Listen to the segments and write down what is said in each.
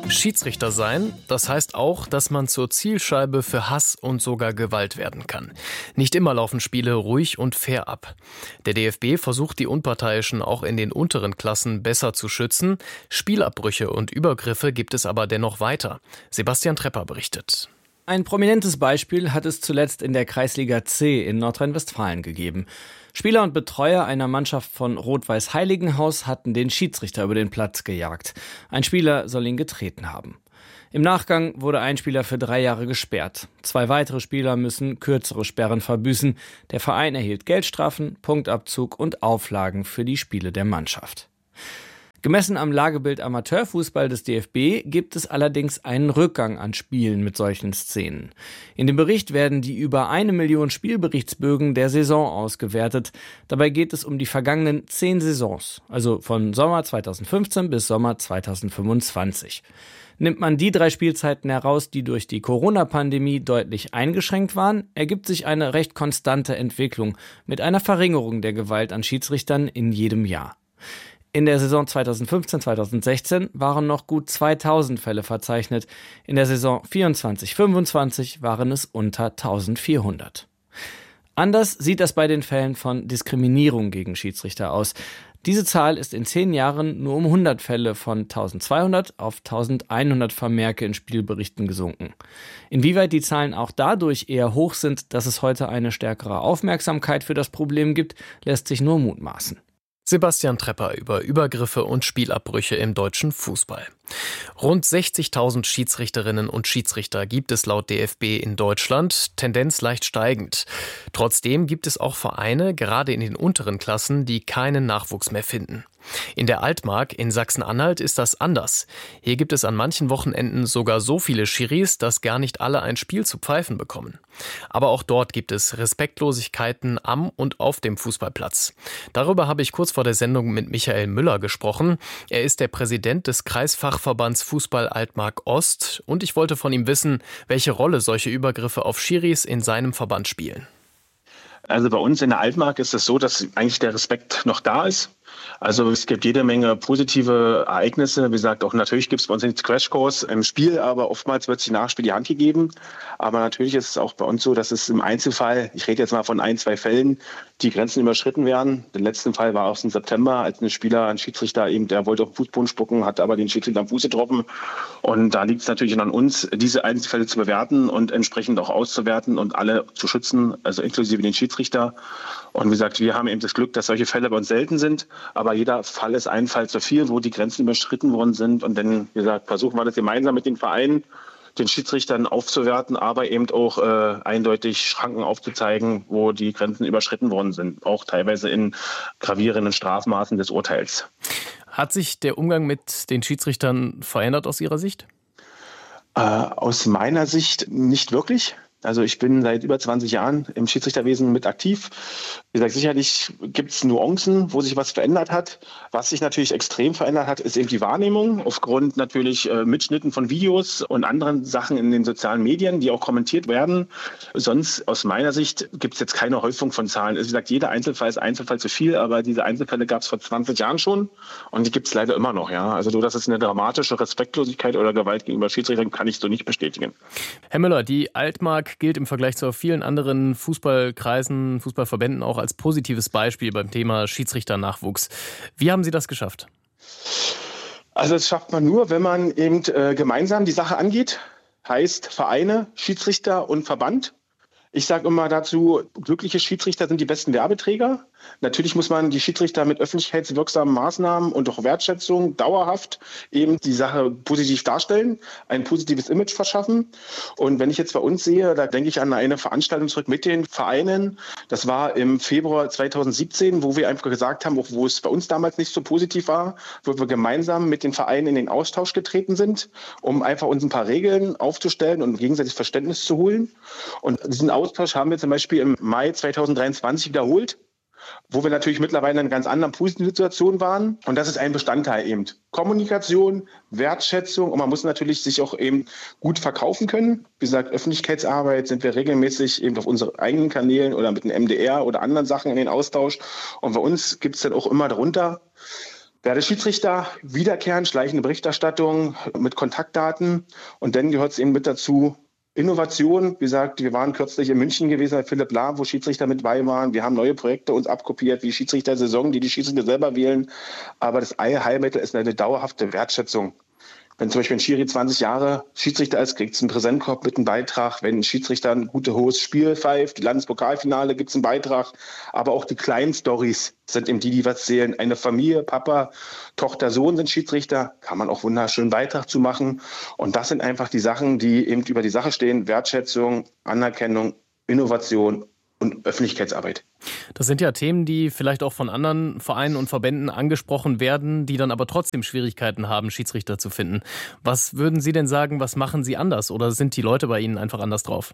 Schiedsrichter sein, das heißt auch, dass man zur Zielscheibe für Hass und sogar Gewalt werden kann. Nicht immer laufen Spiele ruhig und fair ab. Der DFB versucht, die Unparteiischen auch in den unteren Klassen besser zu schützen. Spielabbrüche und Übergriffe gibt es aber dennoch weiter. Sebastian Trepper berichtet. Ein prominentes Beispiel hat es zuletzt in der Kreisliga C in Nordrhein-Westfalen gegeben. Spieler und Betreuer einer Mannschaft von Rot-Weiß Heiligenhaus hatten den Schiedsrichter über den Platz gejagt. Ein Spieler soll ihn getreten haben. Im Nachgang wurde ein Spieler für 3 Jahre gesperrt. 2 weitere Spieler müssen kürzere Sperren verbüßen. Der Verein erhielt Geldstrafen, Punktabzug und Auflagen für die Spiele der Mannschaft. Gemessen am Lagebild Amateurfußball des DFB gibt es allerdings einen Rückgang an Spielen mit solchen Szenen. In dem Bericht werden die über 1 Million Spielberichtsbögen der Saison ausgewertet. Dabei geht es um die vergangenen 10 Saisons, also von Sommer 2015 bis Sommer 2025. Nimmt man die 3 Spielzeiten heraus, die durch die Corona-Pandemie deutlich eingeschränkt waren, ergibt sich eine recht konstante Entwicklung mit einer Verringerung der Gewalt an Schiedsrichtern in jedem Jahr. In der Saison 2015-2016 waren noch gut 2000 Fälle verzeichnet. In der Saison 24-25 waren es unter 1400. Anders sieht das bei den Fällen von Diskriminierung gegen Schiedsrichter aus. Diese Zahl ist in 10 Jahren nur um 100 Fälle von 1200 auf 1100 Vermerke in Spielberichten gesunken. Inwieweit die Zahlen auch dadurch eher hoch sind, dass es heute eine stärkere Aufmerksamkeit für das Problem gibt, lässt sich nur mutmaßen. Sebastian Trepper über Übergriffe und Spielabbrüche im deutschen Fußball. Rund 60.000 Schiedsrichterinnen und Schiedsrichter gibt es laut DFB in Deutschland, Tendenz leicht steigend. Trotzdem gibt es auch Vereine, gerade in den unteren Klassen, die keinen Nachwuchs mehr finden. In der Altmark in Sachsen-Anhalt ist das anders. Hier gibt es an manchen Wochenenden sogar so viele Schiris, dass gar nicht alle ein Spiel zu pfeifen bekommen. Aber auch dort gibt es Respektlosigkeiten am und auf dem Fußballplatz. Darüber habe ich kurz vor der Sendung mit Michael Müller gesprochen. Er ist der Präsident des Kreisfachverbands Fußball Altmark Ost und ich wollte von ihm wissen, welche Rolle solche Übergriffe auf Schiris in seinem Verband spielen. Also bei uns in der Altmark ist es so, dass eigentlich der Respekt noch da ist. Also es gibt jede Menge positive Ereignisse. Wie gesagt, auch natürlich gibt es bei uns nicht Crashkurs im Spiel, aber oftmals wird sich nach Spiel die Hand gegeben. Aber natürlich ist es auch bei uns so, dass es im Einzelfall, ich rede jetzt mal von 1, 2 Fällen, die Grenzen überschritten werden. Der letzte Fall war aus dem September, als ein Schiedsrichter eben, der wollte auf den Fußboden spucken, hat aber den Schiedsrichter am Fuß getroffen. Und da liegt es natürlich an uns, diese Einzelfälle zu bewerten und entsprechend auch auszuwerten und alle zu schützen, also inklusive den Schiedsrichter. Und wie gesagt, wir haben eben das Glück, dass solche Fälle bei uns selten sind. Aber jeder Fall ist ein Fall zu viel, wo die Grenzen überschritten worden sind. Und dann, wie gesagt, versuchen wir das gemeinsam mit den Vereinen, den Schiedsrichtern aufzuwerten, aber eben auch eindeutig Schranken aufzuzeigen, wo die Grenzen überschritten worden sind. Auch teilweise in gravierenden Strafmaßen des Urteils. Hat sich der Umgang mit den Schiedsrichtern verändert aus Ihrer Sicht? Aus meiner Sicht nicht wirklich. Also ich bin seit über 20 Jahren im Schiedsrichterwesen mit aktiv. Wie gesagt, sicherlich gibt es Nuancen, wo sich was verändert hat. Was sich natürlich extrem verändert hat, ist eben die Wahrnehmung aufgrund natürlich Mitschnitten von Videos und anderen Sachen in den sozialen Medien, die auch kommentiert werden. Sonst aus meiner Sicht gibt es jetzt keine Häufung von Zahlen. Also wie gesagt, jeder Einzelfall ist Einzelfall zu viel, aber diese Einzelfälle gab es vor 20 Jahren schon und die gibt es leider immer noch. Ja, also so, dass es eine dramatische Respektlosigkeit oder Gewalt gegenüber Schiedsrichtern kann ich so nicht bestätigen. Herr Müller, die Altmark gilt im Vergleich zu vielen anderen Fußballkreisen, Fußballverbänden auch als positives Beispiel beim Thema Schiedsrichternachwuchs. Wie haben Sie das geschafft? Also das schafft man nur, wenn man eben gemeinsam die Sache angeht. Heißt Vereine, Schiedsrichter und Verband. Ich sage immer dazu, glückliche Schiedsrichter sind die besten Werbeträger. Natürlich muss man die Schiedsrichter mit öffentlichkeitswirksamen Maßnahmen und auch Wertschätzung dauerhaft eben die Sache positiv darstellen, ein positives Image verschaffen. Und wenn ich jetzt bei uns sehe, da denke ich an eine Veranstaltung zurück mit den Vereinen. Das war im Februar 2017, wo wir einfach gesagt haben, auch wo es bei uns damals nicht so positiv war, wo wir gemeinsam mit den Vereinen in den Austausch getreten sind, um einfach uns ein paar Regeln aufzustellen und gegenseitig Verständnis zu holen. Und diesen Austausch haben wir zum Beispiel im Mai 2023 wiederholt, wo wir natürlich mittlerweile in einer ganz anderen positiven Situation waren. Und das ist ein Bestandteil eben. Kommunikation, Wertschätzung und man muss natürlich sich auch eben gut verkaufen können. Wie gesagt, Öffentlichkeitsarbeit sind wir regelmäßig eben auf unseren eigenen Kanälen oder mit dem MDR oder anderen Sachen in den Austausch. Und bei uns gibt es dann auch immer darunter Werde Schiedsrichter, wiederkehren, schleichende Berichterstattung mit Kontaktdaten. Und dann gehört es eben mit dazu, Innovation. Wie gesagt, wir waren kürzlich in München gewesen bei Philipp Lahm, wo Schiedsrichter mit bei waren. Wir haben neue Projekte uns abkopiert, wie Schiedsrichter-Saison, die Schiedsrichter selber wählen. Aber das Allheilmittel ist eine dauerhafte Wertschätzung. Wenn zum Beispiel ein Schiri 20 Jahre Schiedsrichter ist, kriegt es einen Präsentkorb mit einem Beitrag. Wenn ein Schiedsrichter ein hohes Spiel pfeift, die Landespokalfinale, gibt es einen Beitrag. Aber auch die kleinen Storys sind eben die was zählen. Eine Familie, Papa, Tochter, Sohn sind Schiedsrichter, kann man auch wunderschön Beitrag zu machen. Und das sind einfach die Sachen, die eben über die Sache stehen. Wertschätzung, Anerkennung, Innovation und Öffentlichkeitsarbeit. Das sind ja Themen, die vielleicht auch von anderen Vereinen und Verbänden angesprochen werden, die dann aber trotzdem Schwierigkeiten haben, Schiedsrichter zu finden. Was würden Sie denn sagen, was machen Sie anders? Oder sind die Leute bei Ihnen einfach anders drauf?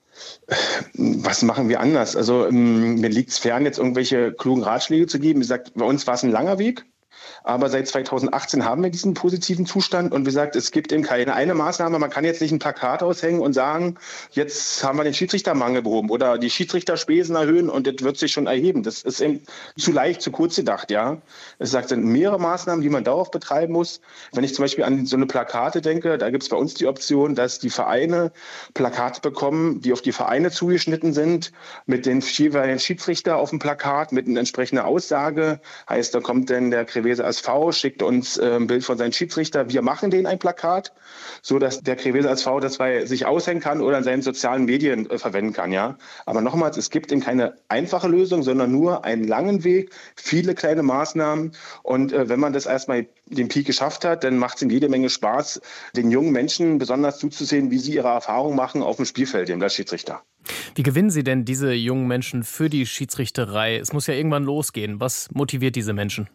Was machen wir anders? Also mir liegt es fern, jetzt irgendwelche klugen Ratschläge zu geben. Wie gesagt, bei uns war es ein langer Weg. Aber seit 2018 haben wir diesen positiven Zustand. Und wie gesagt, es gibt eben keine eine Maßnahme. Man kann jetzt nicht ein Plakat aushängen und sagen, jetzt haben wir den Schiedsrichtermangel behoben oder die Schiedsrichterspesen erhöhen und das wird sich schon erheben. Das ist eben zu leicht, zu kurz gedacht. Ja, es sind mehrere Maßnahmen, die man darauf betreiben muss. Wenn ich zum Beispiel an so eine Plakate denke, da gibt es bei uns die Option, dass die Vereine Plakate bekommen, die auf die Vereine zugeschnitten sind, mit den jeweiligen Schiedsrichter auf dem Plakat, mit einer entsprechenden Aussage. Heißt, da kommt dann der Krevese SV, schickt uns ein Bild von seinem Schiedsrichter. Wir machen denen ein Plakat, so dass der Krevese SV das bei sich aushängen kann oder in seinen sozialen Medien verwenden kann. Ja. Aber nochmals, es gibt eben keine einfache Lösung, sondern nur einen langen Weg, viele kleine Maßnahmen. Und wenn man das erstmal den Peak geschafft hat, dann macht es ihm jede Menge Spaß, den jungen Menschen besonders zuzusehen, wie sie ihre Erfahrungen machen auf dem Spielfeld, dem als Schiedsrichter. Wie gewinnen Sie denn diese jungen Menschen für die Schiedsrichterei? Es muss ja irgendwann losgehen. Was motiviert diese Menschen?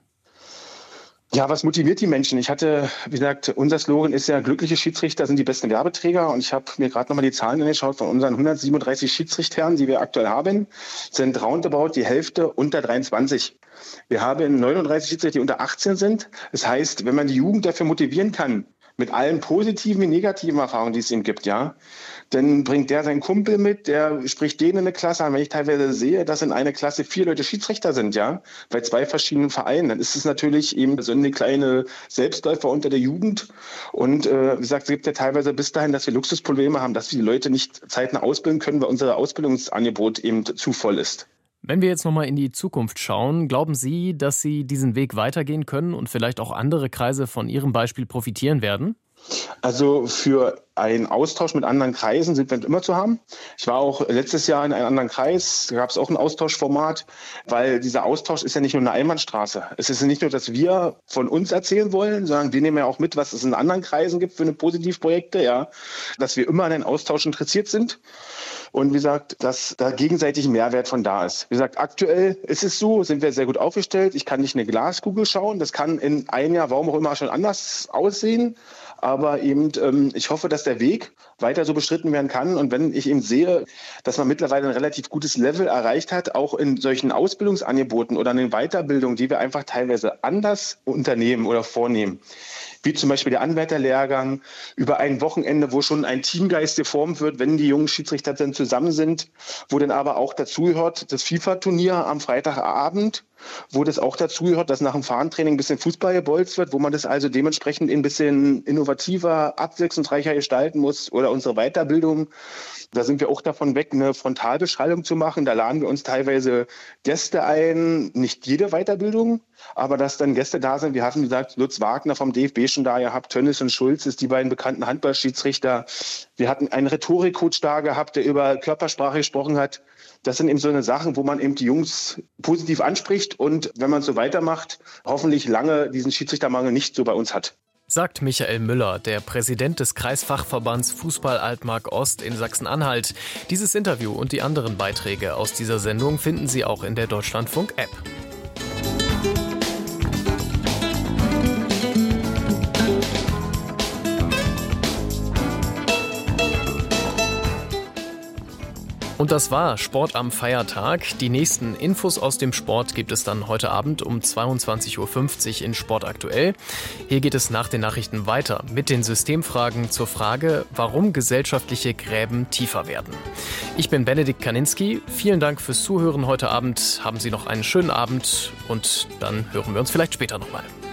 Ja, was motiviert die Menschen? Wie gesagt, unser Slogan ist ja, glückliche Schiedsrichter sind die besten Werbeträger. Und ich habe mir gerade nochmal die Zahlen angeschaut. Von unseren 137 Schiedsrichtern, die wir aktuell haben, sind roundabout die Hälfte unter 23. Wir haben 39 Schiedsrichter, die unter 18 sind. Das heißt, wenn man die Jugend dafür motivieren kann, mit allen positiven und negativen Erfahrungen, die es ihm gibt, ja, dann bringt der seinen Kumpel mit, der spricht denen in eine Klasse an. Wenn ich teilweise sehe, dass in einer Klasse 4 Leute Schiedsrichter sind, ja, bei 2 verschiedenen Vereinen, dann ist es natürlich eben so eine kleine Selbstläufer unter der Jugend. Und wie gesagt, es gibt ja teilweise bis dahin, dass wir Luxusprobleme haben, dass wir die Leute nicht zeitnah ausbilden können, weil unser Ausbildungsangebot eben zu voll ist. Wenn wir jetzt nochmal in die Zukunft schauen, glauben Sie, dass Sie diesen Weg weitergehen können und vielleicht auch andere Kreise von Ihrem Beispiel profitieren werden? Also für einen Austausch mit anderen Kreisen sind wir immer zu haben. Ich war auch letztes Jahr in einem anderen Kreis, da gab es auch ein Austauschformat, weil dieser Austausch ist ja nicht nur eine Einbahnstraße. Es ist nicht nur, dass wir von uns erzählen wollen, sondern wir nehmen ja auch mit, was es in anderen Kreisen gibt für eine Positivprojekte, ja, dass wir immer an den Austausch interessiert sind. Und wie gesagt, dass da gegenseitig ein Mehrwert von da ist. Wie gesagt, aktuell ist es so, sind wir sehr gut aufgestellt. Ich kann nicht in eine Glaskugel schauen. Das kann in einem Jahr, warum auch immer, schon anders aussehen. Aber eben, ich hoffe, dass der Weg weiter so beschritten werden kann. Und wenn ich eben sehe, dass man mittlerweile ein relativ gutes Level erreicht hat, auch in solchen Ausbildungsangeboten oder in den Weiterbildungen, die wir einfach teilweise anders unternehmen oder vornehmen, wie zum Beispiel der Anwärterlehrgang, über ein Wochenende, wo schon ein Teamgeist geformt wird, wenn die jungen Schiedsrichter dann zusammen sind, wo dann aber auch dazugehört das FIFA-Turnier am Freitagabend, wo das auch dazugehört, dass nach dem Fahrentraining ein bisschen Fußball gebolzt wird, wo man das also dementsprechend ein bisschen innovativer, abwechslungsreicher gestalten muss oder unsere Weiterbildung. Da sind wir auch davon weg, eine Frontalbeschallung zu machen. Da laden wir uns teilweise Gäste ein, nicht jede Weiterbildung, aber dass dann Gäste da sind. Wir hatten, wie gesagt, Lutz Wagner vom DFB schon da gehabt, Tönnies und Schulz ist die beiden bekannten Handballschiedsrichter. Wir hatten einen Rhetorikcoach da gehabt, der über Körpersprache gesprochen hat. Das sind eben so eine Sachen, wo man eben die Jungs positiv anspricht und wenn man so weitermacht, hoffentlich lange diesen Schiedsrichtermangel nicht so bei uns hat. Sagt Michael Müller, der Präsident des Kreisfachverbands Fußball Altmark Ost in Sachsen-Anhalt. Dieses Interview und die anderen Beiträge aus dieser Sendung finden Sie auch in der Deutschlandfunk-App. Und das war Sport am Feiertag. Die nächsten Infos aus dem Sport gibt es dann heute Abend um 22.50 Uhr in Sport aktuell. Hier geht es nach den Nachrichten weiter mit den Systemfragen zur Frage, warum gesellschaftliche Gräben tiefer werden. Ich bin Benedikt Kaninski. Vielen Dank fürs Zuhören heute Abend. Haben Sie noch einen schönen Abend und dann hören wir uns vielleicht später nochmal.